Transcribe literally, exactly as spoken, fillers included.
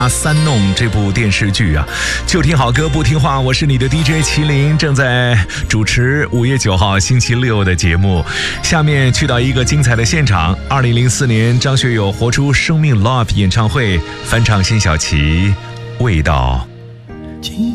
三弄这部电视剧啊，就听好歌不听话。我是你的 D J 麒麟，正在主持五月九号星期六的节目。下面去到一个精彩的现场，二零零四年张学友活出生命 Love 演唱会翻唱辛晓琪《味道》。